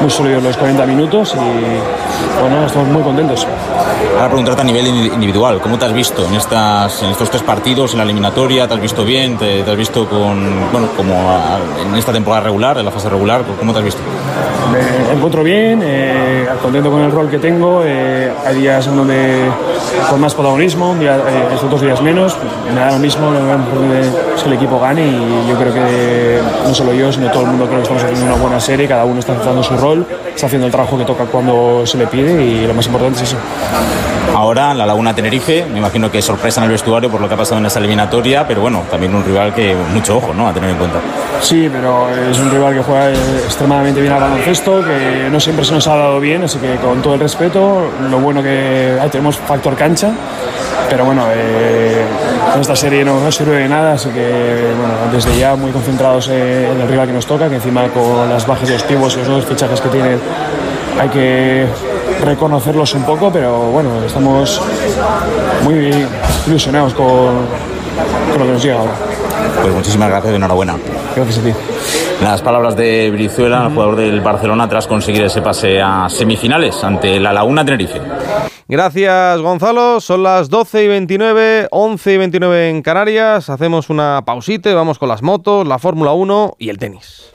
muy sólidos los 40 minutos y bueno, estamos muy contentos. Ahora preguntarte a nivel individual, ¿cómo te has visto en estos 3 partidos, en la eliminatoria? ¿Te has visto bien? ¿Te has visto como en esta temporada regular, en la fase regular? ¿Cómo te has visto? Me encuentro bien, contento con el rol que tengo. Hay días en donde con más protagonismo, estos 2 días menos. Me da lo mismo, es que el equipo gane y yo creo que no solo yo, sino todo el mundo creo que estamos haciendo una buena serie, cada uno está haciendo su rol, está haciendo el trabajo que toca cuando se le pide y lo más importante es eso. Ahora la Laguna Tenerife, me imagino que sorpresa en el vestuario por lo que ha pasado en esa eliminatoria, pero bueno, también un rival que mucho ojo, ¿no?, a tener en cuenta. Sí, pero es un rival que juega extremadamente bien al baloncesto, que no siempre se nos ha dado bien, así que con todo el respeto, lo bueno que tenemos factor cancha, pero bueno, en esta serie no sirve de nada, así que bueno, desde ya muy concentrados en el rival que nos toca, que encima con las bajas de los pibos y los nuevos fichajes que tienen hay que reconocerlos un poco, pero bueno, estamos muy ilusionados con lo que nos llega ahora. Pues muchísimas gracias y enhorabuena. Gracias a ti. Las palabras de Brizuela, el jugador del Barcelona, tras conseguir ese pase a semifinales ante la Laguna Tenerife. Gracias, Gonzalo. Son las 12:29, 11:29 en Canarias. Hacemos una pausita y vamos con las motos, la Fórmula 1 y el tenis.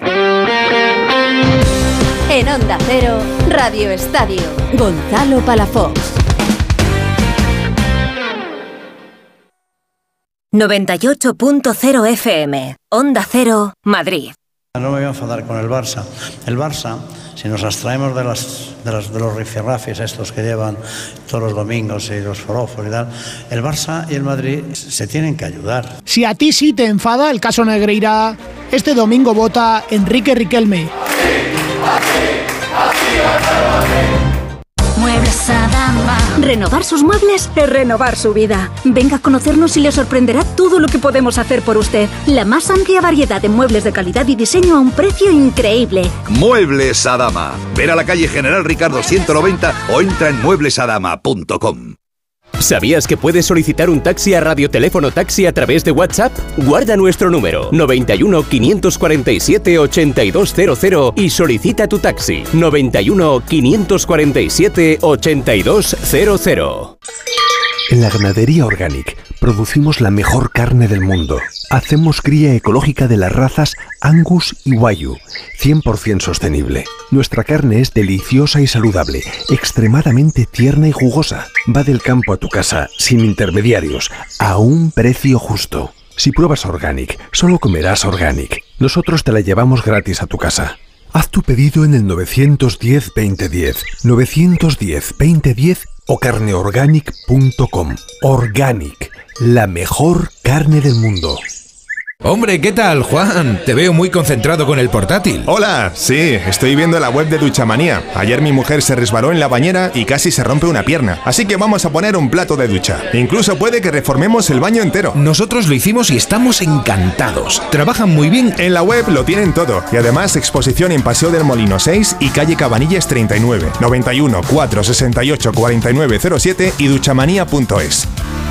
En Onda Cero, Radio Estadio, Gonzalo Palafox. 98.0 FM, Onda Cero, Madrid. No me voy a enfadar con el Barça. El Barça, si nos abstraemos de los rifirrafis estos que llevan todos los domingos y los forofos y tal, el Barça y el Madrid se tienen que ayudar. Si a ti sí te enfada el caso Negreira, este domingo vota Enrique Riquelme. Muebles Adama. Renovar sus muebles es renovar su vida. Venga a conocernos y le sorprenderá todo lo que podemos hacer por usted. La más amplia variedad de muebles de calidad y diseño a un precio increíble. Muebles Adama. Ver a la calle General Ricardo 190 o entra en mueblesadama.com. ¿Sabías que puedes solicitar un taxi a Radioteléfono Taxi a través de WhatsApp? Guarda nuestro número 91 547 8200 y solicita tu taxi 91 547 8200. En la ganadería Organic producimos la mejor carne del mundo. Hacemos cría ecológica de las razas Angus y Wagyu, 100% sostenible. Nuestra carne es deliciosa y saludable, extremadamente tierna y jugosa. Va del campo a tu casa, sin intermediarios, a un precio justo. Si pruebas Organic, solo comerás Organic. Nosotros te la llevamos gratis a tu casa. Haz tu pedido en el 910-2010, 910-2010 o carneorganic.com. Organic, la mejor carne del mundo. Hombre, ¿qué tal, Juan? Te veo muy concentrado con el portátil. Hola, sí, estoy viendo la web de Duchamanía. Ayer mi mujer se resbaló en la bañera y casi se rompe una pierna. Así que vamos a poner un plato de ducha. Incluso puede que reformemos el baño entero. Nosotros lo hicimos y estamos encantados. Trabajan muy bien. En la web lo tienen todo. Y además exposición en Paseo del Molino 6 y calle Cabanillas 39. 91 468 4907 y duchamanía.es.